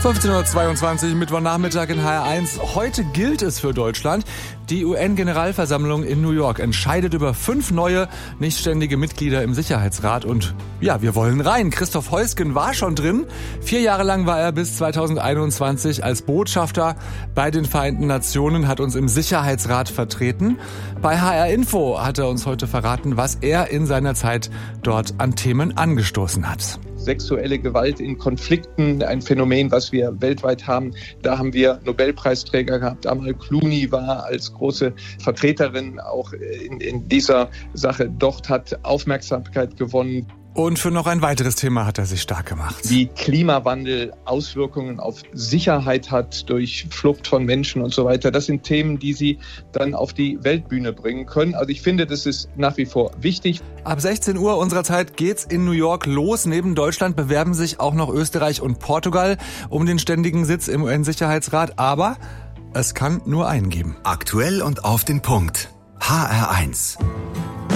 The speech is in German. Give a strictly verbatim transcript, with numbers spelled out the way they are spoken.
fünfzehn Uhr zweiundzwanzig, Mittwochnachmittag in H R eins. Heute gilt es für Deutschland. Die U N-Generalversammlung in New York entscheidet über fünf neue, nichtständige Mitglieder im Sicherheitsrat. Und ja, wir wollen rein. Christoph Heusgen war schon drin. Vier Jahre lang war er bis zweitausendeinundzwanzig als Botschafter bei den Vereinten Nationen, hat uns im Sicherheitsrat vertreten. Bei H R Info hat er uns heute verraten, was er in seiner Zeit dort an Themen angestoßen hat. Sexuelle Gewalt in Konflikten, ein Phänomen, was wir weltweit haben. Da haben wir Nobelpreisträger gehabt. Amal Clooney war als große Vertreterin auch in, in dieser Sache. Dort hat Aufmerksamkeit gewonnen. Und für noch ein weiteres Thema hat er sich stark gemacht. Wie Klimawandel Auswirkungen auf Sicherheit hat durch Flucht von Menschen und so weiter. Das sind Themen, die Sie dann auf die Weltbühne bringen können. Also ich finde, das ist nach wie vor wichtig. Ab sechzehn Uhr unserer Zeit geht's in New York los. Neben Deutschland bewerben sich auch noch Österreich und Portugal um den ständigen Sitz im U N-Sicherheitsrat. Aber es kann nur einen geben. Aktuell und auf den Punkt. H R eins.